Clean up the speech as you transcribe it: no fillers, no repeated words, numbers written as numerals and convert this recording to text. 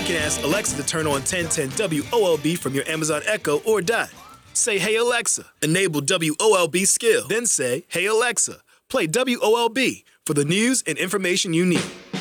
can ask Alexa to turn on 1010 WOLB from your Amazon Echo or Dot. Say, "Hey Alexa," enable WOLB skill. Then say, "Hey Alexa, play WOLB for the news and information you need."